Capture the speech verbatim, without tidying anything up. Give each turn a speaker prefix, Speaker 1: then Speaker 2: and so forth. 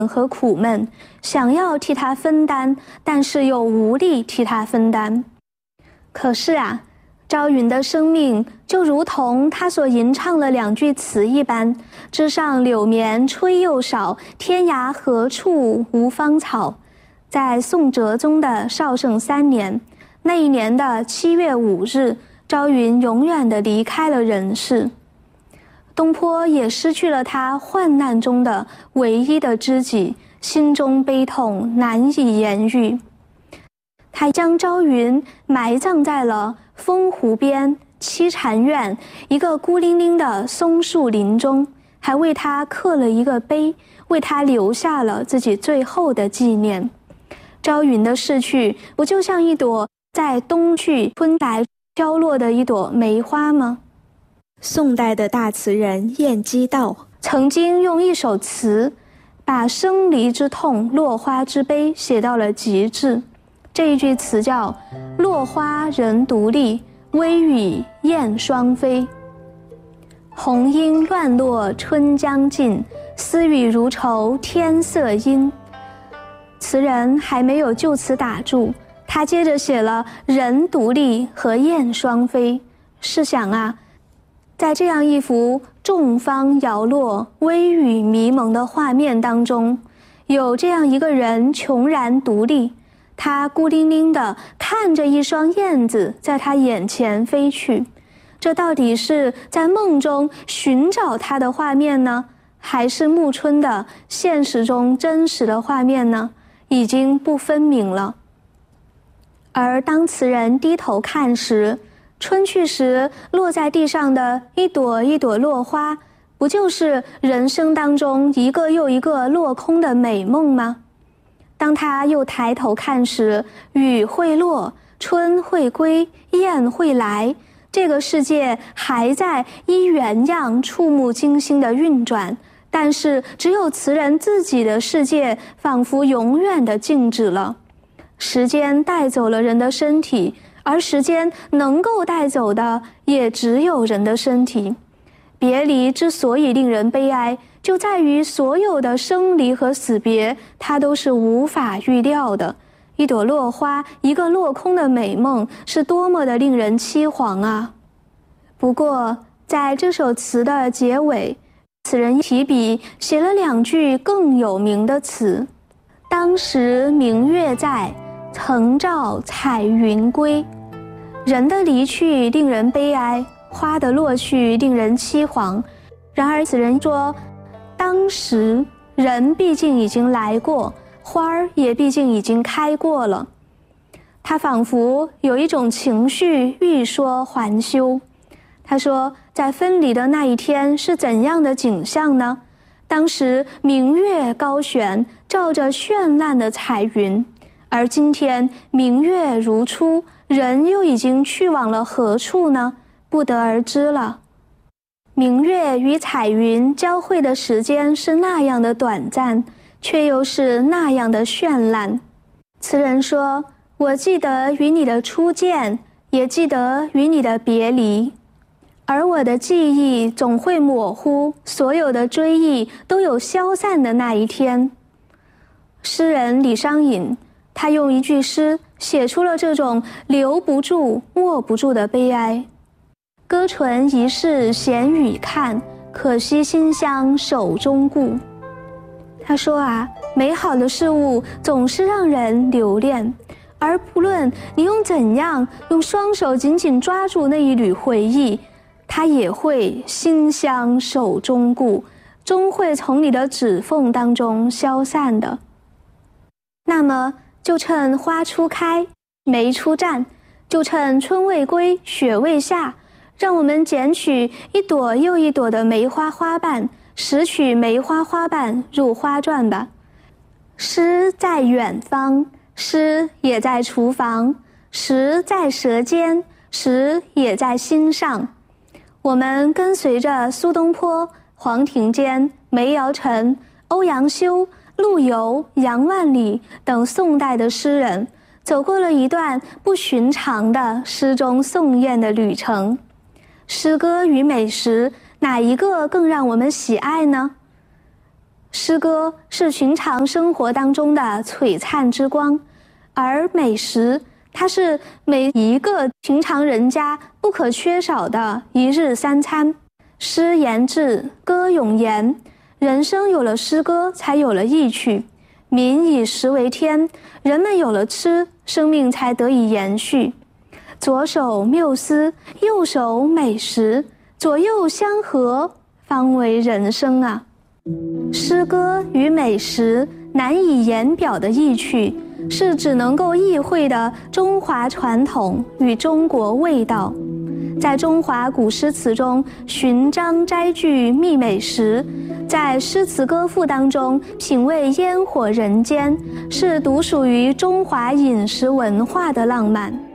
Speaker 1: 和苦闷，想要替他分担，但是又无力替他分担。可是啊，朝云的生命就如同他所吟唱的两句词一般：枝上柳绵吹又少，天涯何处无芳草。在宋哲宗的绍圣三年，那一年的七月五日，朝云永远地离开了人世。东坡也失去了他患难中的唯一的知己，心中悲痛难以言喻。他将朝云埋葬在了丰湖边七禅院一个孤零零的松树林中，还为他刻了一个碑，为他留下了自己最后的纪念。朝云的逝去，不就像一朵在冬去春来飘落的一朵梅花吗？
Speaker 2: 宋代的大词人晏几道
Speaker 1: 曾经用一首词把生离之痛、落花之悲写到了极致。这一句词叫“落花人独立，微雨燕双飞。红樱乱落春将尽，丝雨如愁天色阴。”词人还没有就此打住，他接着写了“人独立”和“燕双飞”。试想啊，在这样一幅众芳摇落、微雨迷蒙的画面当中，有这样一个人穷然独立，他孤零零地看着一双燕子在他眼前飞去。这到底是在梦中寻找他的画面呢，还是暮春的现实中真实的画面呢？已经不分明了。而当词人低头看时，春去时落在地上的一朵一朵落花，不就是人生当中一个又一个落空的美梦吗？当他又抬头看时，雨会落，春会归，燕会来，这个世界还在依原样触目惊心地运转，但是只有词人自己的世界仿佛永远地静止了。时间带走了人的身体，而时间能够带走的也只有人的身体。别离之所以令人悲哀，就在于所有的生离和死别，它都是无法预料的。一朵落花，一个落空的美梦，是多么的令人凄惶啊！不过在这首词的结尾，此人提笔写了两句更有名的词：当时明月在，曾照彩云归。人的离去令人悲哀，花的落去令人凄惶。然而此人说，当时人毕竟已经来过，花儿也毕竟已经开过了。他仿佛有一种情绪欲说还休。他说，在分离的那一天是怎样的景象呢？当时明月高悬，照着绚烂的彩云，而今天明月如初，人又已经去往了何处呢？不得而知了。明月与彩云交汇的时间是那样的短暂，却又是那样的绚烂。词人说，我记得与你的初见，也记得与你的别离，而我的记忆总会模糊，所有的追忆都有消散的那一天。诗人李商隐，他用一句诗写出了这种留不住、握不住的悲哀。歌唇一试闲语看，可惜馨香手中故。他说啊，美好的事物总是让人留恋，而不论你用怎样用双手紧紧抓住那一缕回忆，它也会馨香手中故，终会从你的指缝当中消散的。那么就趁花初开，梅初绽，就趁春未归，雪未下，让我们捡取一朵又一朵的梅花花瓣，拾取梅花花瓣入花传吧。诗在远方，诗也在厨房，食在舌尖，食也在心上。我们跟随着苏东坡、黄庭坚、梅尧臣、欧阳修、陆游、杨万里等宋代的诗人，走过了一段不寻常的诗中颂艳的旅程。诗歌与美食，哪一个更让我们喜爱呢？ 诗歌是寻常生活当中的璀璨之光，而美食它是每一个寻常人家不可缺少的一日三餐。诗言志，歌咏言，人生有了诗歌，才有了意趣。民以食为天，人们有了吃，生命才得以延续。左手缪斯，右手美食，左右相合，方为人生啊！诗歌与美食难以言表的意趣，是只能够意会的中华传统与中国味道。在中华古诗词中寻章摘句觅美食，在诗词歌赋当中品味烟火人间，是独属于中华饮食文化的浪漫。